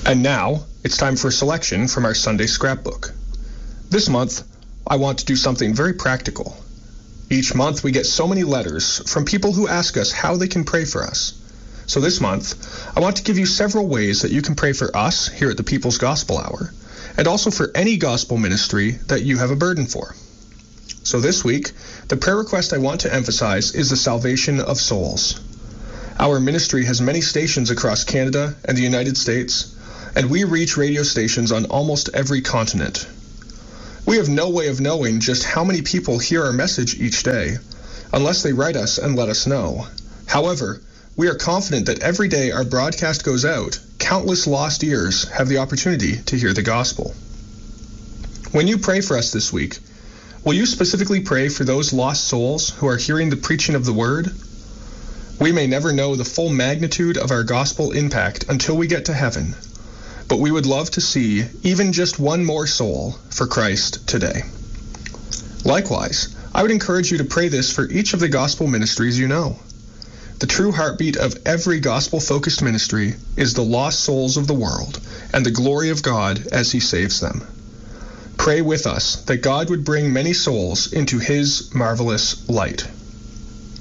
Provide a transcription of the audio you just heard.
And now, it's time for a selection from our Sunday scrapbook. This month, I want to do something very practical. Each month, we get so many letters from people who ask us how they can pray for us. So this month, I want to give you several ways that you can pray for us here at the People's Gospel Hour, and also for any gospel ministry that you have a burden for. So this week, the prayer request I want to emphasize is the salvation of souls. Our ministry has many stations across Canada and the United States, and we reach radio stations on almost every continent. We have no way of knowing just how many people hear our message each day, unless they write us and let us know. However, we are confident that every day our broadcast goes out, countless lost ears have the opportunity to hear the gospel. When you pray for us this week, will you specifically pray for those lost souls who are hearing the preaching of the word? We may never know the full magnitude of our gospel impact until we get to heaven, but we would love to see even just one more soul for Christ today. Likewise, I would encourage you to pray this for each of the gospel ministries you know. The true heartbeat of every gospel-focused ministry is the lost souls of the world and the glory of God as He saves them. Pray with us that God would bring many souls into His marvelous light.